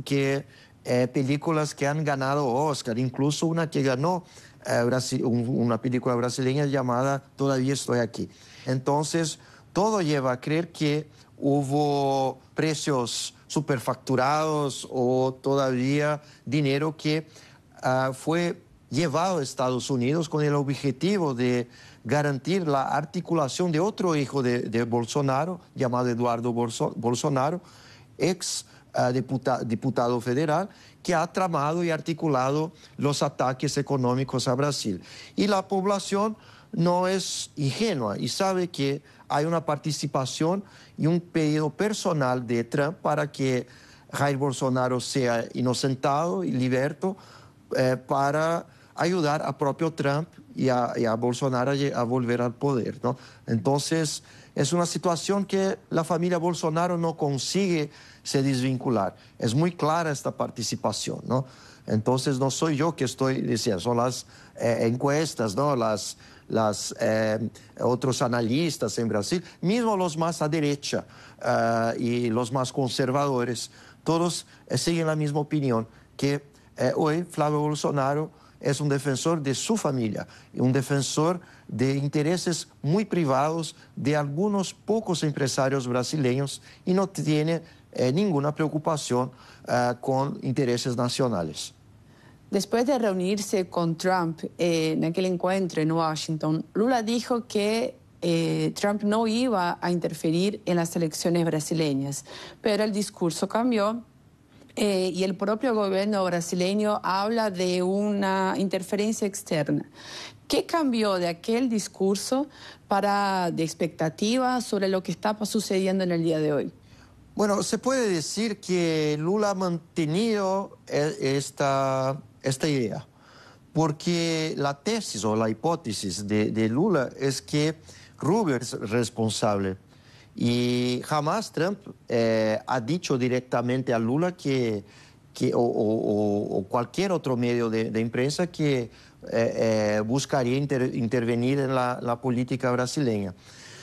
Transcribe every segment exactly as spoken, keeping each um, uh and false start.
porque eh, películas que han ganado Oscar, incluso una que ganó eh, Brasil, un, una película brasileña llamada Todavía estoy aquí. Entonces, todo lleva a creer que hubo precios superfacturados o todavía dinero que uh, fue llevado a Estados Unidos con el objetivo de garantir la articulación de otro hijo de, de Bolsonaro, llamado Eduardo Bolso, Bolsonaro, ex uh, deputa, diputado federal, que ha tramado y articulado los ataques económicos a Brasil. Y la población no es ingenua y sabe que hay una participación y un pedido personal de Trump para que Jair Bolsonaro sea inocentado y liberto eh, para ayudar a propio Trump y a, y a Bolsonaro a, a volver al poder, ¿no? Entonces, es una situación que la familia Bolsonaro no consigue se desvincular. Es muy clara esta participación, ¿no? Entonces, no soy yo que estoy diciendo, son las eh, encuestas, ¿no? Las, las, eh, otros analistas en Brasil, mismo los más a derecha uh, y los más conservadores, todos eh, siguen la misma opinión, que eh, hoy Flávio Bolsonaro es un defensor de su familia, un defensor de intereses muy privados de algunos pocos empresarios brasileños y no tiene eh, ninguna preocupación uh, con intereses nacionales. Después de reunirse con Trump eh, en aquel encuentro en Washington, Lula dijo que eh, Trump no iba a interferir en las elecciones brasileñas, pero el discurso cambió eh, y el propio gobierno brasileño habla de una interferencia externa. ¿Qué cambió de aquel discurso para de expectativas sobre lo que está sucediendo en el día de hoy? Bueno, se puede decir que Lula ha mantenido esta, esta idea, porque la tesis o la hipótesis de, de Lula es que Rubio es responsable y jamás Trump eh, ha dicho directamente a Lula que, que, o, o, o cualquier otro medio de, de prensa que eh, eh, buscaría inter, intervenir en la, la política brasileña.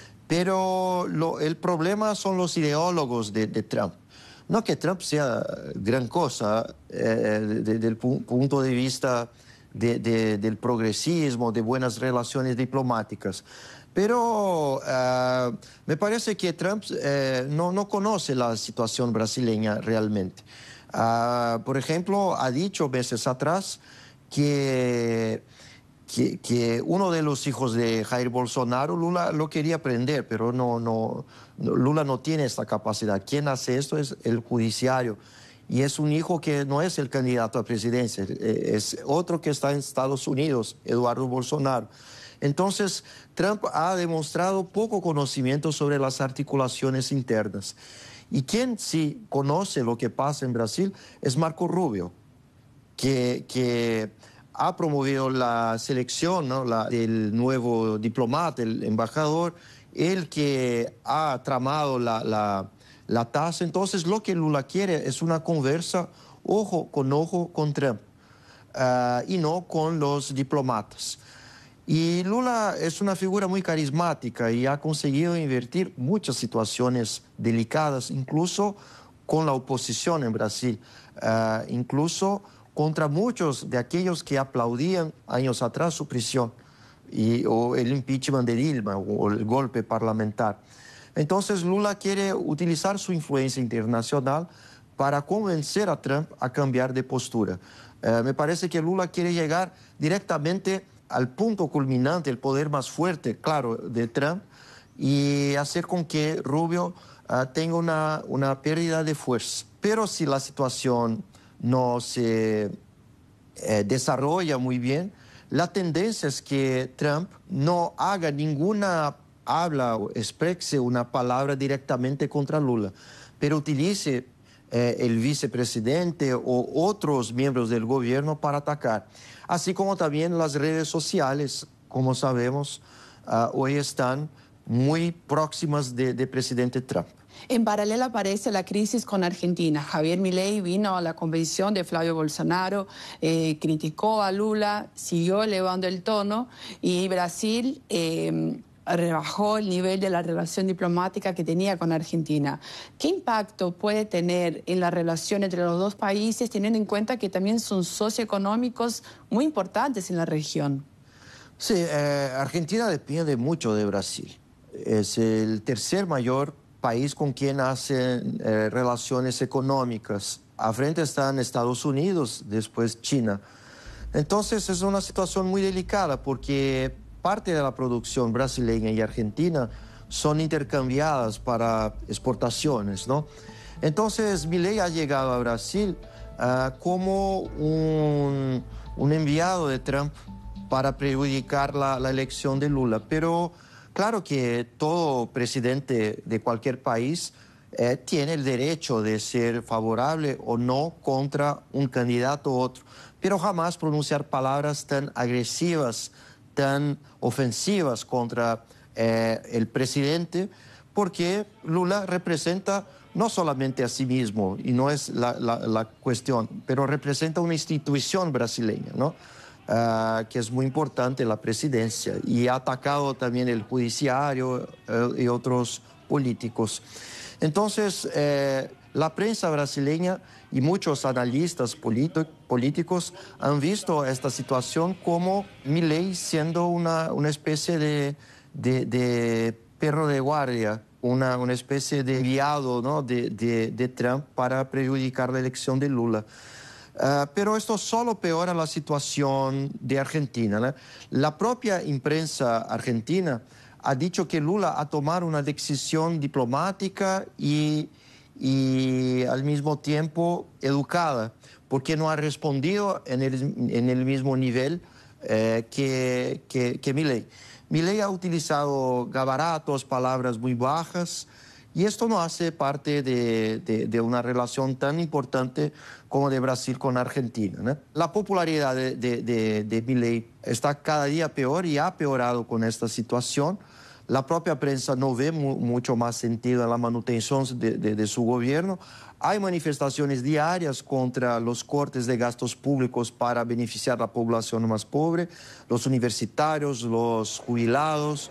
Pero lo, el problema son los ideólogos de, de Trump. No que Trump sea gran cosa eh, desde el pu punto de vista de, de, del progresismo, de buenas relaciones diplomáticas. Pero uh, me parece que Trump eh, no, no conoce la situación brasileña realmente. Uh, por ejemplo, ha dicho meses atrás que... Que, que uno de los hijos de Jair Bolsonaro, Lula lo quería prender, pero no, no, Lula no tiene esta capacidad. Quien hace esto es el judiciario. Y es un hijo que no es el candidato a presidencia, es otro que está en Estados Unidos, Eduardo Bolsonaro. Entonces, Trump ha demostrado poco conocimiento sobre las articulaciones internas. Y quien sí conoce lo que pasa en Brasil es Marco Rubio, que... que ha promovido la selección, ¿no? la, del nuevo diplomata, el embajador, el que ha tramado la, la, la tasa. Entonces, lo que Lula quiere es una conversa ojo con ojo con Trump uh, y no con los diplomatas. Y Lula es una figura muy carismática y ha conseguido invertir muchas situaciones delicadas, incluso con la oposición en Brasil, uh, incluso contra muchos de aquellos que aplaudían años atrás su prisión y, o el impeachment de Dilma o el golpe parlamentar. Entonces Lula quiere utilizar su influencia internacional para convencer a Trump a cambiar de postura. Eh, me parece que Lula quiere llegar directamente al punto culminante, el poder más fuerte, claro, de Trump, y hacer con que Rubio uh, tenga una, una pérdida de fuerza. Pero si la situación no se eh, desarrolla muy bien, la tendencia es que Trump no haga ninguna habla o exprese una palabra directamente contra Lula, pero utilice eh, el vicepresidente o otros miembros del gobierno para atacar. Así como también las redes sociales, como sabemos, uh, hoy están muy próximas de, de presidente Trump. En paralelo aparece la crisis con Argentina. Javier Milei vino a la convención de Flávio Bolsonaro, eh, criticó a Lula, siguió elevando el tono y Brasil eh, rebajó el nivel de la relación diplomática que tenía con Argentina. ¿Qué impacto puede tener en la relación entre los dos países, teniendo en cuenta que también son socioeconómicos muy importantes en la región? Sí, eh, Argentina depende mucho de Brasil. Es el tercer mayor país con quien hace eh, relaciones económicas. A frente están Estados Unidos, después China. Entonces es una situación muy delicada porque parte de la producción brasileña y argentina son intercambiadas para exportaciones, ¿no? Entonces Milei ha llegado a Brasil uh, como un, un enviado de Trump para perjudicar la, la elección de Lula. Pero claro que todo presidente de cualquier país eh, tiene el derecho de ser favorable o no contra un candidato u otro, pero jamás pronunciar palabras tan agresivas, tan ofensivas contra eh, el presidente, porque Lula representa no solamente a sí mismo, y no es la, la, la cuestión, pero representa una institución brasileña, ¿no? Uh, que es muy importante la presidencia, y ha atacado también el judiciario uh, y otros políticos. Entonces, eh, la prensa brasileña y muchos analistas políticos han visto esta situación como Milei siendo una, una especie de, de, de perro de guardia, una, una especie de enviado, ¿no? de, de, de Trump para perjudicar la elección de Lula. Uh, pero esto solo peora la situación de Argentina, ¿no? La propia imprensa argentina ha dicho que Lula ha tomado una decisión diplomática y, y al mismo tiempo educada, porque no ha respondido en el, en el mismo nivel eh, que, que, que Milei. Milei ha utilizado gabaratos, palabras muy bajas, y esto no hace parte de, de, de una relación tan importante como de Brasil con Argentina, ¿no? La popularidad de, de, de, de Milei está cada día peor y ha peorado con esta situación. La propia prensa no ve mu mucho más sentido en la manutención de, de, de su gobierno. Hay manifestaciones diarias contra los cortes de gastos públicos para beneficiar a la población más pobre, los universitarios, los jubilados.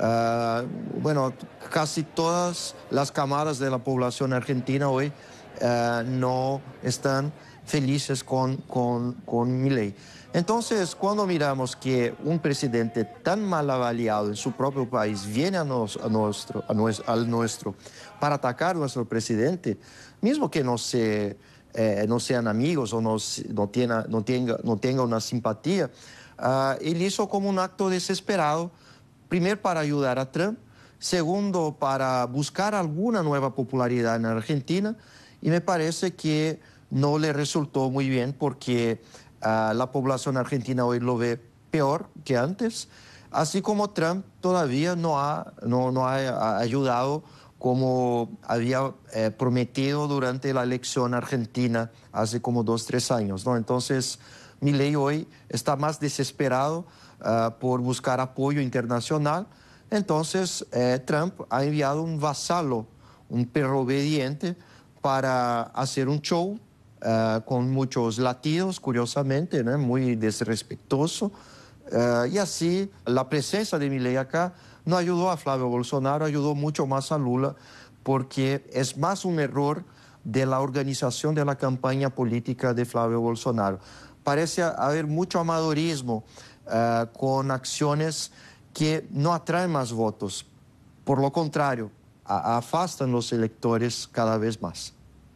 Uh, bueno, casi todas las camadas de la población argentina hoy uh, no están felices con, con, con Milei. Entonces, cuando miramos que un presidente tan mal avaliado en su propio país viene a, nos, a nuestro, a nuestro, al nuestro para atacar a nuestro presidente, mismo que no, se, eh, no sean amigos o no, no, tiene, no, tenga, no tenga una simpatía, uh, él hizo como un acto desesperado. Primero, para ayudar a Trump. Segundo, para buscar alguna nueva popularidad en Argentina. Y me parece que no le resultó muy bien porque uh, la población argentina hoy lo ve peor que antes. Así como Trump todavía no ha, no, no ha ayudado como había eh, prometido durante la elección argentina hace como dos, tres años, ¿no? Entonces, Milei hoy está más desesperado Uh, por buscar apoyo internacional. Entonces, eh, Trump ha enviado un vasalo, un perro obediente, para hacer un show uh, con muchos latidos, curiosamente, ¿no? Muy desrespetuoso. Uh, y así, la presencia de Milei acá no ayudó a Flavio Bolsonaro, ayudó mucho más a Lula, porque es más un error de la organización de la campaña política de Flavio Bolsonaro. Parece haber mucho amadorismo, Uh, con acciones que no atraen más votos. Por lo contrario, a, afastan los electores cada vez más.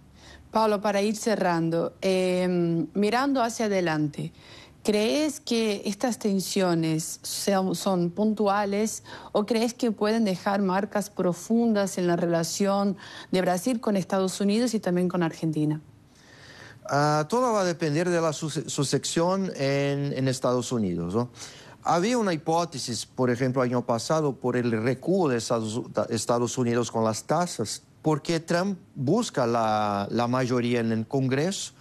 Pablo, para ir cerrando, eh, mirando hacia adelante, ¿crees que estas tensiones son, son puntuales o crees que pueden dejar marcas profundas en la relación de Brasil con Estados Unidos y también con Argentina? Uh, todo va a depender de la sucesión en, en Estados Unidos, ¿no? Había una hipótesis, por ejemplo, año pasado, por el recuo de Estados Unidos con las tasas, porque Trump busca la, la mayoría en el Congreso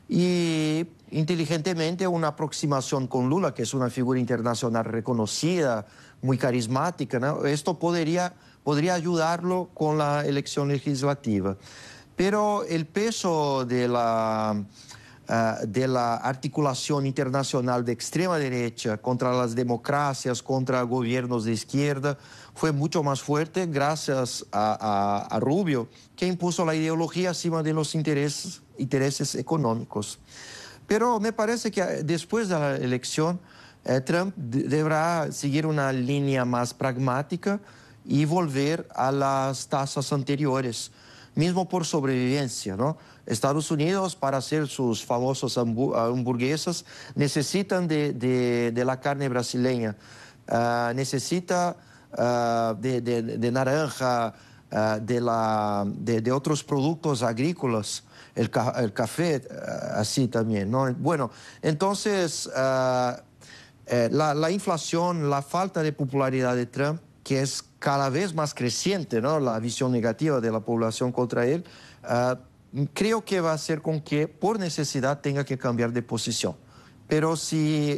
y inteligentemente una aproximación con Lula, que es una figura internacional reconocida, muy carismática, ¿no? Esto podría, podría ayudarlo con la elección legislativa. Pero el peso de la, uh, de la articulación internacional de extrema derecha contra las democracias, contra gobiernos de izquierda, fue mucho más fuerte gracias a, a, a Rubio, que impuso la ideología encima de los intereses, intereses económicos. Pero me parece que después de la elección, eh, Trump de deberá seguir una línea más pragmática y volver a las tasas anteriores, mismo por sobrevivencia, ¿no? Estados Unidos, para hacer sus famosos hamburguesas, necesitan de, de, de la carne brasileña, uh, necesita uh, de, de, de naranja, uh, de, la, de, de otros productos agrícolas, el, ca el café, uh, así también, ¿no? Bueno, entonces, uh, eh, la, la inflación, la falta de popularidad de Trump, que es cada vez más creciente, ¿no? La visión negativa de la población contra él, uh, creo que va a hacer con que, por necesidad, tenga que cambiar de posición. Pero si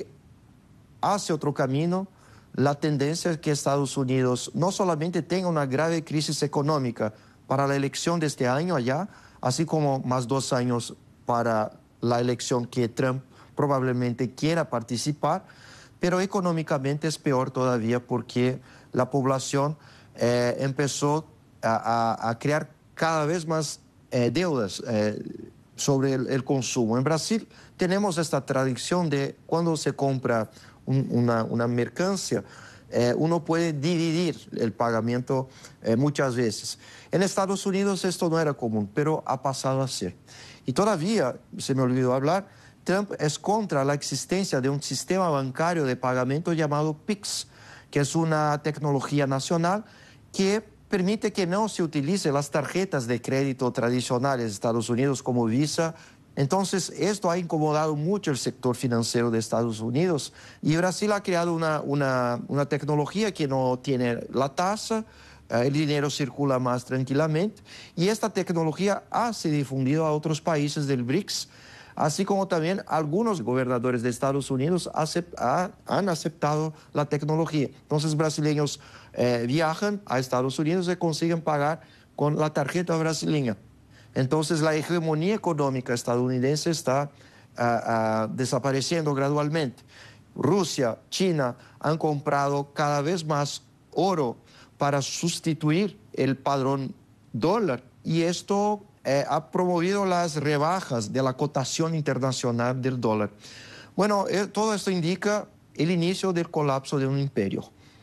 hace otro camino, la tendencia es que Estados Unidos no solamente tenga una grave crisis económica para la elección de este año allá, así como más dos años para la elección que Trump probablemente quiera participar, pero económicamente es peor todavía porque la población eh, empezó a, a, a crear cada vez más eh, deudas eh, sobre el, el consumo. En Brasil tenemos esta tradición de cuando se compra un, una, una mercancía, eh, uno puede dividir el pagamento eh, muchas veces. En Estados Unidos esto no era común, pero ha pasado a ser. Y todavía, se me olvidó hablar, Trump es contra la existencia de un sistema bancario de pagamento llamado Pix, que es una tecnología nacional que permite que no se utilicen las tarjetas de crédito tradicionales de Estados Unidos como Visa. Entonces, esto ha incomodado mucho el sector financiero de Estados Unidos y Brasil ha creado una, una, una tecnología que no tiene la tasa, el dinero circula más tranquilamente y esta tecnología ha sido difundida a otros países del BRICS, así como también algunos gobernadores de Estados Unidos acept, ha, han aceptado la tecnología. Entonces, brasileños eh, viajan a Estados Unidos y consiguen pagar con la tarjeta brasileña. Entonces, la hegemonía económica estadounidense está uh, uh, desapareciendo gradualmente. Rusia, China han comprado cada vez más oro para sustituir el padrón dólar y esto Eh, ha promovido las rebajas de la cotación internacional del dólar. Bueno, eh, todo esto indica el inicio del colapso de un imperio.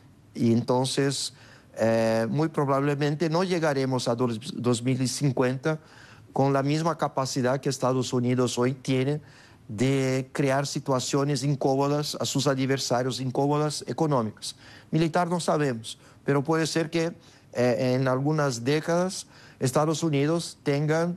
Y entonces, eh, muy probablemente no llegaremos a dos mil cincuenta con la misma capacidad que Estados Unidos hoy tiene de crear situaciones incómodas a sus adversarios, incómodas económicas. Militar no sabemos, pero puede ser que eh, en algunas décadas Estados Unidos tengan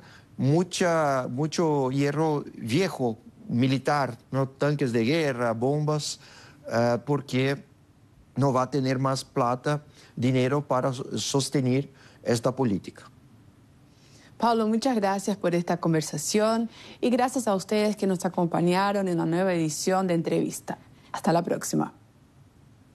mucha, mucho hierro viejo militar, ¿no? Tanques de guerra, bombas, uh, porque no va a tener más plata, dinero para sostener esta política. Pablo, muchas gracias por esta conversación y gracias a ustedes que nos acompañaron en la nueva edición de Entrevista. Hasta la próxima.